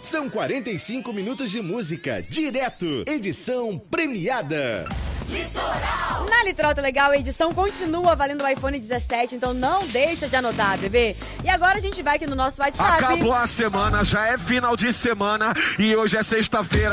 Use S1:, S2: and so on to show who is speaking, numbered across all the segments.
S1: São 45 minutos de música, direto, edição premiada.
S2: Litoral. Na Litoral Tá Legal, a edição continua valendo o iPhone 17, então não deixa de anotar, bebê. E agora a gente vai aqui no nosso WhatsApp.
S3: Acabou a semana, já é final de semana e hoje é sexta-feira.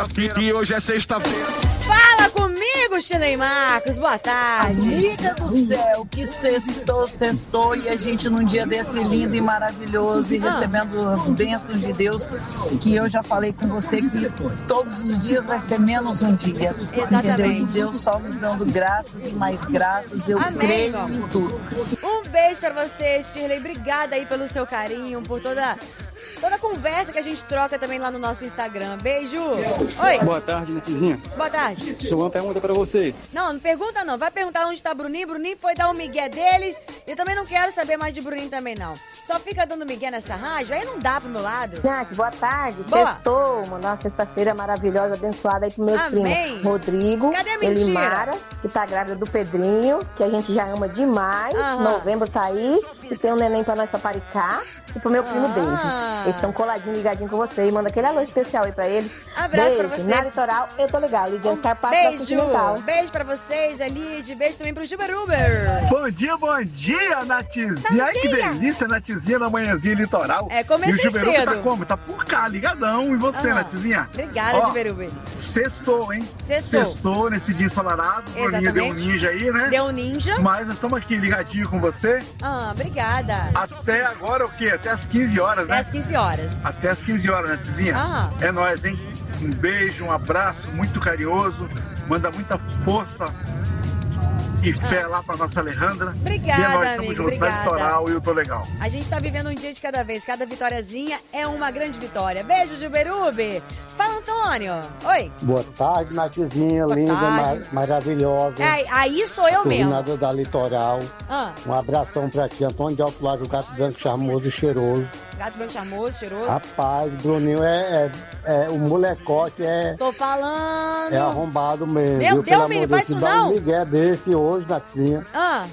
S2: Fala comigo, Chile Marcos, boa tarde.
S4: Amiga do céu, que sextou e a gente num dia desse lindo e maravilhoso e recebendo as bênçãos de Deus, que eu já falei com você que todos os dias vai ser menos um dia.
S2: Exatamente.
S4: Entendeu? E Deus só nos dando graças e mais graças, eu creio em tudo.
S2: Um beijo pra você, Shirley, obrigada aí pelo seu carinho, por toda a conversa que a gente troca também lá no nosso Instagram. Beijo! Oi!
S5: Boa tarde, Netizinha.
S2: Boa tarde.
S5: Só uma pergunta pra você.
S2: Não pergunta não. Vai perguntar onde tá Bruninho. Bruninho foi dar um migué dele. Eu também não quero saber mais de Bruninho também, não. Só fica dando migué nessa rádio, aí não dá pro meu lado.
S6: Nath, boa tarde.
S2: Boa.
S6: Sextou, uma sexta-feira maravilhosa, abençoada aí pro meus primos. Rodrigo,
S2: Cadê a mentira?
S6: Elimara, que tá grávida do Pedrinho, que a gente já ama demais. Novembro tá aí. E tem um neném pra nós paparicar. E pro meu primo Beijo. Eles estão coladinhos, ligadinhos com você. E manda aquele alô especial aí pra eles.
S2: Abraço
S6: beijo.
S2: pra você.
S6: Na Litoral, eu tô legal. Lidiane Scarpato da Continental.
S2: Beijo pra vocês, Elide. Beijo também pro Juberuber.
S7: Bom dia, Natizinha. Ai, que delícia, Natizinha, na manhãzinha Litoral.
S2: Comecei
S7: e o Juberuber
S2: cedo.
S7: tá como? Tá por cá, ligadão. E você, Natizinha?
S2: Obrigada, Juberuber.
S7: Sextou, hein? Sextou nesse dia ensolarado.
S2: Exatamente.
S7: Deu um ninja aí, né?
S2: Deu um ninja.
S7: Mas nós estamos aqui ligadinho com você.
S2: Obrigada.
S7: Até agora o quê? Até as 15 horas, né?
S2: Até as 15 horas.
S7: Até as 15 horas, Natizinha. É nóis, hein? Um beijo, um abraço muito carinhoso. Manda muita força e fé lá pra nossa Alejandra.
S2: Obrigada,
S7: e nós
S2: amigo.
S7: estamos juntos
S2: Obrigada.
S7: na Litoral e eu tô legal.
S2: A gente tá vivendo um dia de cada vez. Cada vitóriazinha é uma grande vitória. Beijo, Juberube. Fala, Antônio. Oi.
S8: Boa tarde, Natizinha.
S2: Boa
S8: Linda,
S2: tarde.
S8: maravilhosa.
S2: Aí sou eu mesmo.
S8: Turbinada da Litoral. Um abração pra ti, Antônio de Alto Lago, gato branco charmoso e cheiroso.
S2: Gato branco charmoso, cheiroso.
S8: Rapaz, Bruninho o molecote
S2: Tô falando.
S8: É arrombado mesmo.
S2: Meu
S8: viu?
S2: Deus, menino, faz isso não.
S8: Um migué desse hoje, Natizinha.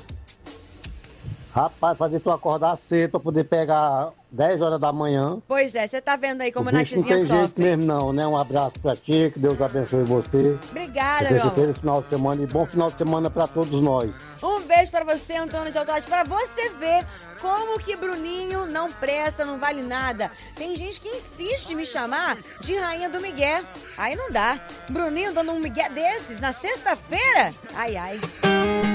S8: Rapaz, fazer tu acordar cedo pra poder pegar 10 horas da manhã.
S2: Pois é, você tá vendo aí como a
S8: O bicho
S2: Natizinha
S8: não tem jeito
S2: sofre.
S8: mesmo não, né? Um abraço pra ti, que Deus abençoe você.
S2: Obrigada,
S8: Desejo
S2: meu amor.
S8: feliz final de semana e bom final de semana pra todos nós.
S2: Um beijo pra você, Antônio de Alto, pra você ver como que Bruninho não presta, não vale nada. Tem gente que insiste em me chamar de rainha do migué. Aí não dá. Bruninho dando um migué desses na sexta-feira? Ai, ai.